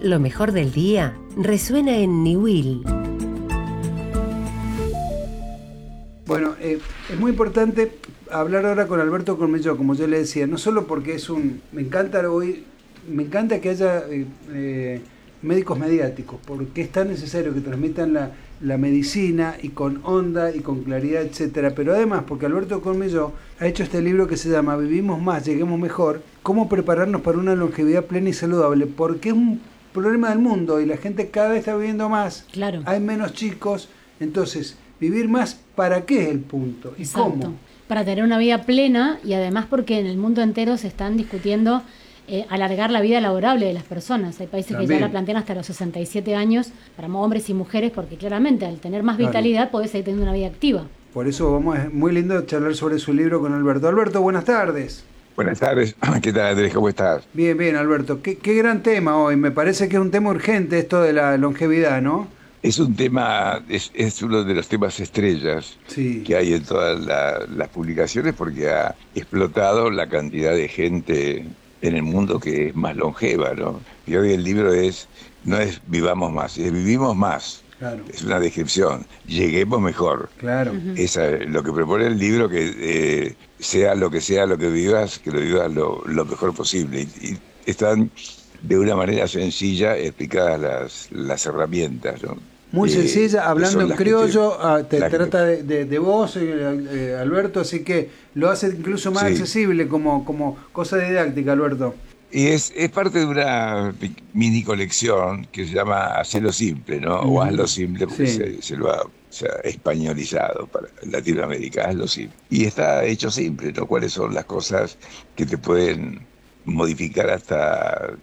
Lo mejor del día resuena en Niwil. Bueno, es muy importante hablar ahora con Alberto Cormillot, como yo le decía, no solo porque me encanta que haya médicos mediáticos, porque es tan necesario que transmitan la medicina y con onda y con claridad, etcétera, pero además porque Alberto Cormillot ha hecho este libro que se llama Vivimos más, lleguemos mejor, cómo prepararnos para una longevidad plena y saludable, porque es un problema del mundo y la gente cada vez está viviendo más, claro. Hay menos chicos, entonces vivir más, ¿para qué es el punto? ¿Y exacto. cómo? Para tener una vida plena, y además porque en el mundo entero se están discutiendo alargar la vida laborable de las personas. Hay países También. que ya la plantean hasta los 67 años para hombres y mujeres, porque claramente al tener más vitalidad podés seguir teniendo una vida activa. Por eso es muy lindo charlar sobre su libro con Alberto. Alberto, buenas tardes. Buenas tardes, ¿qué tal, Andrés? ¿Cómo estás? Bien, Alberto. Qué gran tema hoy. Me parece que es un tema urgente esto de la longevidad, ¿no? Es un tema, es uno de los temas estrellas que hay en todas las publicaciones porque ha explotado la cantidad de gente en el mundo que es más longeva, ¿no? Y hoy el libro no es vivamos más, es vivimos más. Claro. Es una descripción, lleguemos mejor. Claro. Esa es lo que propone el libro, que sea lo que vivas, que lo vivas lo mejor posible. Y están de una manera sencilla explicadas las herramientas, ¿no? Muy sencilla, hablando en criollo, te trata de vos, Alberto, así que lo hace incluso más accesible como cosa didáctica, Alberto. Y es parte de una mini colección que se llama Hacelo Simple, ¿no? O Hazlo Simple, porque se lo ha españolizado para Latinoamérica, Hazlo Simple. Y está hecho simple, ¿no? ¿Cuáles son las cosas que te pueden modificar hasta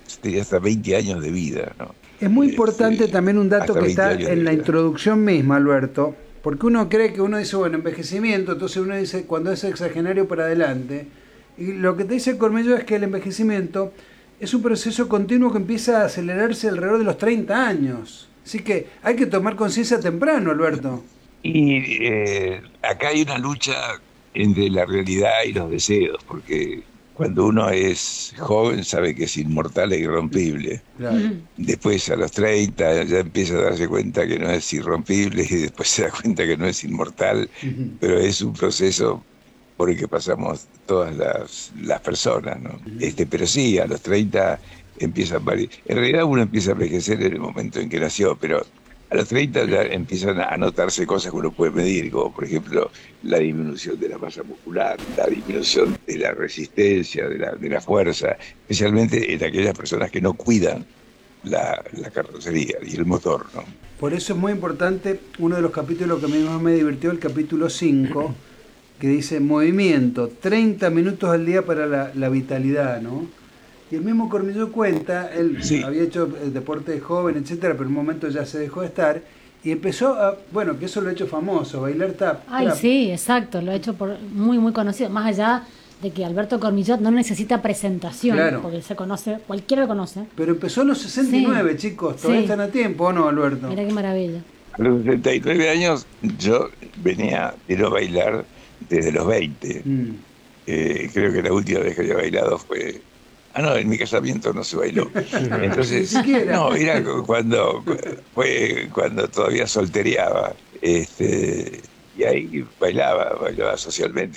20 años de vida, ¿no? Es muy importante también un dato que está en la introducción misma, Alberto, porque uno cree que uno dice, bueno, envejecimiento, entonces uno dice cuando es sexagenario para adelante, y lo que te dice Cormillot es que el envejecimiento es un proceso continuo que empieza a acelerarse alrededor de los 30 años. Así que hay que tomar conciencia temprano, Alberto. Y acá hay una lucha entre la realidad y los deseos, porque cuando uno es joven sabe que es inmortal e irrompible. Claro. Después a los 30 ya empieza a darse cuenta que no es irrompible y después se da cuenta que no es inmortal, pero es un proceso por el que pasamos todas las personas, ¿no? Pero sí, a los 30 empiezan varios. En realidad uno empieza a envejecer en el momento en que nació, pero a los 30 ya empiezan a notarse cosas que uno puede medir, como por ejemplo la disminución de la masa muscular, la disminución de la resistencia, de la fuerza, especialmente en aquellas personas que no cuidan la carrocería y el motor, ¿no? Por eso es muy importante uno de los capítulos que a mí más me divirtió, el capítulo 5, que dice movimiento, 30 minutos al día para la vitalidad, ¿no? Y el mismo Cormillot cuenta, él había hecho deporte de joven, etcétera, pero en un momento ya se dejó de estar y empezó que eso lo ha hecho famoso, bailar tap. Sí, exacto, lo ha hecho muy, muy conocido, más allá de que Alberto Cormillot no necesita presentación, porque se conoce, cualquiera lo conoce. Pero empezó a los 69, chicos, todavía están a tiempo, ¿o no, Alberto? Mira qué maravilla. A los 69 años yo venía a bailar desde los 20. Creo que la última vez que había bailado fue... en mi casamiento no se bailó. Entonces, no, era cuando todavía soltereaba. Y ahí bailaba socialmente.